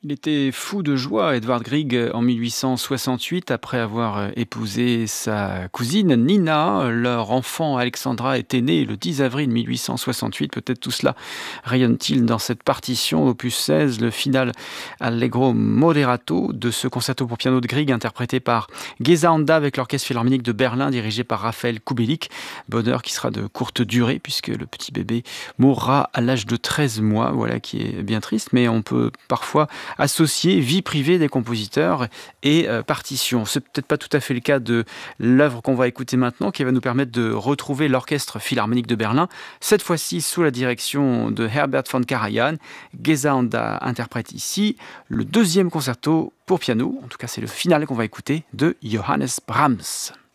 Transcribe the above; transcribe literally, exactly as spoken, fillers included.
Il était fou de joie, Edvard Grieg, en mille huit cent soixante-huit, après avoir épousé sa cousine Nina. Leur enfant Alexandra était né le dix avril mille huit cent soixante-huit. Peut-être tout cela rayonne-t-il dans cette partition, opus seize, le final Allegro moderato de ce concerto pour piano de Grieg, interprété par Geza Anda avec l'Orchestre Philharmonique de Berlin, dirigé par Raphaël Kubelik. Bonheur qui sera de courte durée, puisque le petit bébé mourra à l'âge de treize mois, voilà qui est bien triste, mais on peut parfois associer vie privée des compositeurs et euh, partition. C'est peut-être pas tout à fait le cas de l'œuvre qu'on va écouter maintenant, qui va nous permettre de retrouver l'Orchestre Philharmonique de Berlin, cette fois-ci sous la direction de Herbert von Karajan. Geza Anda interprète ici le deuxième concerto pour piano, en tout cas c'est le final qu'on va écouter, de Johannes Brahms.